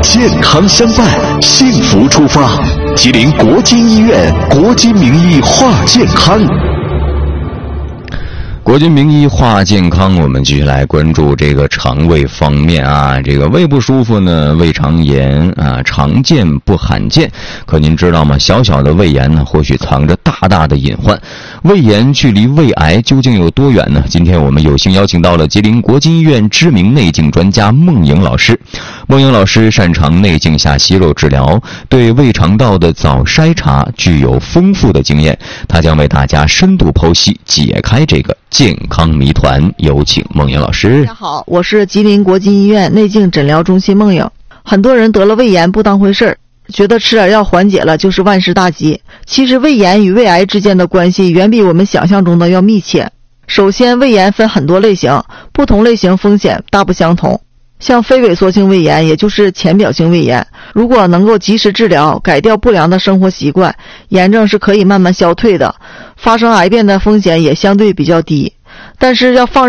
健康相伴，幸福出发。吉林国金医院国金名医话健康。 国金名医话健康，我们继续来关注这个肠胃方面啊。这个胃不舒服呢，胃肠炎啊，常见不罕见。可您知道吗？小小的胃炎呢，或许藏着大大的隐患。胃炎距离胃癌究竟有多远呢？今天我们有幸邀请到了吉林国金医院知名内镜专家孟颖老师。孟颖老师擅长内镜下息肉治疗，对胃肠道的早筛查具有丰富的经验。他将为大家深度剖析，解开这个健康谜团。有请孟颖老师。 大家好，我是吉林国金医院内镜诊疗中心孟颖。很多人得了胃炎不当回事儿，觉得吃点药缓解了就是万事大吉。其实胃炎与胃癌之间的关系远比我们想象中的要密切。首先，胃炎分很多类型，不同类型风险大不相同。像非萎缩性胃炎，也就是浅表性胃炎，如果能够及时治疗，改掉不良的生活习惯，炎症是可以慢慢消退的，发生癌变的风险也相对比较低。但是要放